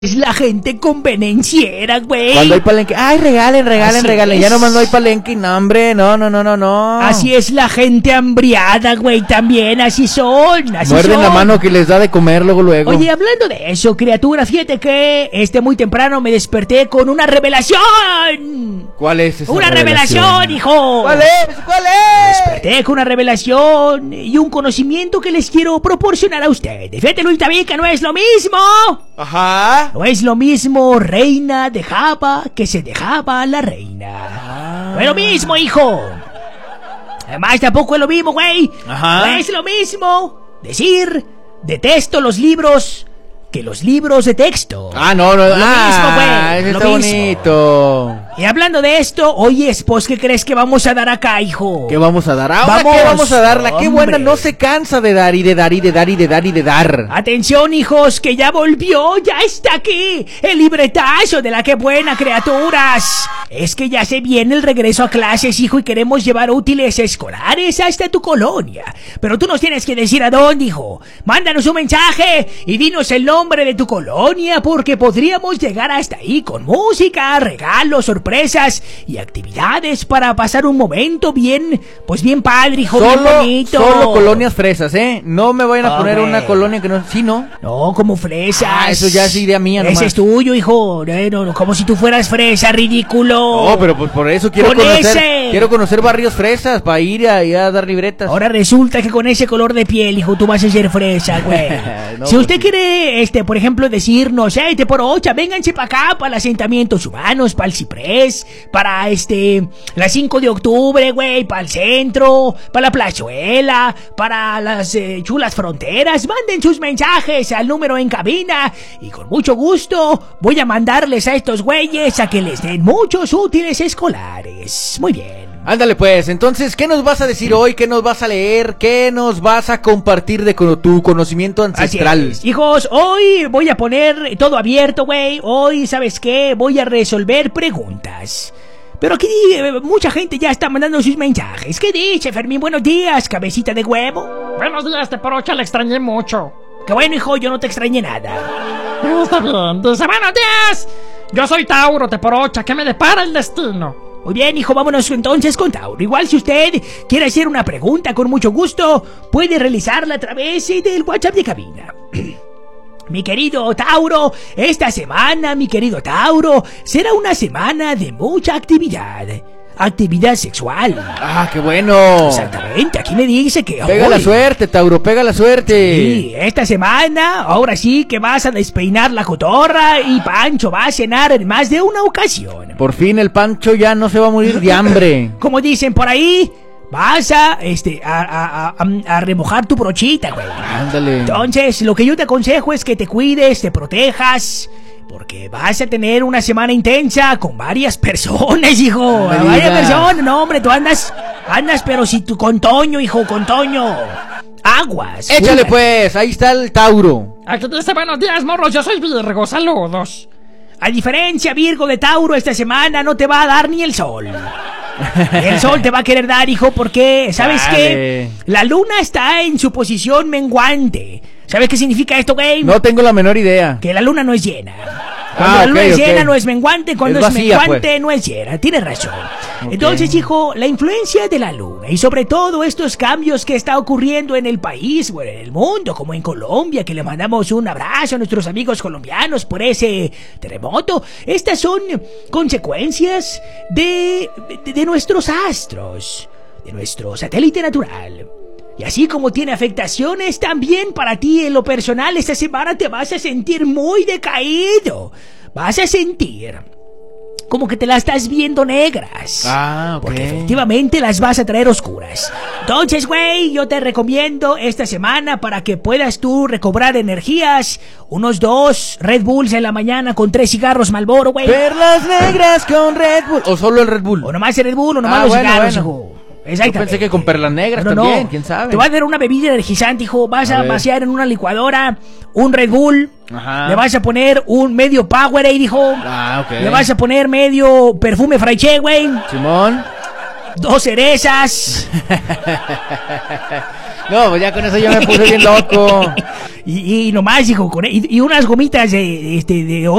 Es la gente convenenciera, güey. Cuando hay palenque, ay, regalen. Ya nomás no hay palenque, no, hombre, no. Así es la gente hambriada, güey, también, así son. Muerden la mano que les da de comer luego. Oye, hablando de eso, criatura, fíjate que muy temprano me desperté con una revelación. ¿Cuál es esa Una revelación, hijo. ¿Cuál es? Me desperté con una revelación y un conocimiento que les quiero proporcionar a ustedes. Fíjate, Luis David, que no es lo mismo. Ajá. No es lo mismo reina de Java que se dejaba la reina. No es lo mismo, hijo. Además, tampoco es lo mismo, güey. Ajá. No es lo mismo decir detesto los libros que los libros de texto. No. Lo mismo, güey. Eso Lo está mismo. bonito. Y hablando de esto, oye, pues, ¿qué crees que vamos a dar acá, hijo? ¿Qué vamos a dar? Ahora, Vamos, ¿qué vamos a dar? La qué buena hombre. no se cansa de dar y de dar y de dar y de dar y de dar. Atención, hijos, que ya volvió, ya está aquí el libretazo de la que buena, criaturas. Es que ya se viene el regreso a clases, hijo, y queremos llevar útiles escolares hasta tu colonia. Pero tú nos tienes que decir a dónde, hijo. Mándanos un mensaje y dinos el nombre de tu colonia, porque podríamos llegar hasta ahí con música, regalos, sorpresas y actividades para pasar un momento bien, pues bien padre, hijo, bien bonito. Solo colonias fresas, ¿eh? No me vayan a poner Hombre. una colonia que no... ¿Sí, no? No, como fresas. Eso ya es idea mía nomás. Ese es tuyo, hijo. No, como si tú fueras fresa, ridículo. No, pero pues por eso quiero Con conocer... ese. Quiero conocer barrios fresas para ir a dar libretas. Ahora resulta que con ese color de piel, hijo, tú vas a ser fresa, güey. No, Si pues usted sí. quiere, por ejemplo, decirnos, por ocha, vénganse para acá, para los asentamientos humanos, para el Ciprés, para la 5 de octubre, güey, para el centro, para la plazuela, para las chulas fronteras, manden sus mensajes al número en cabina y con mucho gusto voy a mandarles a estos güeyes a que les den muchos útiles escolares. Muy bien. Ándale pues, entonces, ¿qué nos vas a decir hoy? ¿Qué nos vas a leer? ¿Qué nos vas a compartir de tu conocimiento ancestral? Así es. Hijos, hoy voy a poner todo abierto, güey. Hoy, ¿sabes qué? Voy a resolver preguntas. Pero aquí mucha gente ya está mandando sus mensajes. ¿Qué dice, Fermín? Buenos días, cabecita de huevo. Buenos días, Teporocha, le extrañé mucho. Qué bueno, hijo, yo no te extrañé nada. Está bien, dice, buenos días. Yo soy Tauro, Teporocha, ¿qué me depara el destino? Muy bien, hijo, vámonos entonces con Tauro. Igual si usted quiere hacer una pregunta con mucho gusto, puede realizarla a través del WhatsApp de cabina. Mi querido Tauro, esta semana, mi querido Tauro, será una semana de mucha actividad. Actividad sexual. ¡Ah, qué bueno! Exactamente, aquí me dice que Pega la hoy, suerte, Tauro, pega la suerte. sí, esta semana, ahora sí que vas a despeinar la cotorra y Pancho va a cenar en más de una ocasión. Por fin el Pancho ya no se va a morir de hambre. Como dicen por ahí, vas a remojar tu brochita, güey. Ándale. Entonces, lo que yo te aconsejo es que te cuides, te protejas, porque vas a tener una semana intensa con varias personas, hijo. No me Varias digas. personas, no, hombre, tú andas, pero si tú con Toño, hijo, con Toño. Aguas. Échale cuídate. pues, ahí está el Tauro. Aquí dice, buenos días, morros, yo soy Virgo, saludos. A diferencia, Virgo, de Tauro, esta semana no te va a dar ni el sol. El sol te va a querer dar, hijo, porque, ¿sabes Dale. qué? La luna está en su posición menguante. ¿Sabes qué significa esto, güey? No tengo la menor idea. Que la luna no es llena. Cuando la luna ok, es ok. llena no es menguante, cuando Es es, vacía, menguante pues. no es llena. Tienes razón. Ok. Entonces, hijo, la influencia de la luna y sobre todo estos cambios que está ocurriendo en el país, bueno, en el mundo, como en Colombia, que le mandamos un abrazo a nuestros amigos colombianos por ese terremoto. Estas son consecuencias de nuestros astros, de nuestro satélite natural. Y así como tiene afectaciones, también para ti en lo personal esta semana te vas a sentir muy decaído. Vas a sentir como que te las estás viendo negras. Ah, ok. Porque efectivamente las vas a traer oscuras. Entonces, güey, yo te recomiendo esta semana para que puedas tú recobrar energías, unos 2 Red Bulls en la mañana con 3 cigarros Marlboro, güey. Perlas negras con Red Bull. O solo el Red Bull. O nomás el Red Bull o nomás los bueno, cigarros, bueno. hijo. Yo Exactamente. pensé que con perlas negras No, también, no. quién sabe. Te va a dar una bebida energizante, hijo. Vas A a ver. vaciar en una licuadora un Red Bull. Ajá. Le vas a poner un medio Powerade, hijo. Ah, ok. Le vas a poner medio perfume Fraiche, güey. Simón. 2 cerezas. No, pues ya con eso yo me puse bien loco. Y nomás, hijo, y unas gomitas de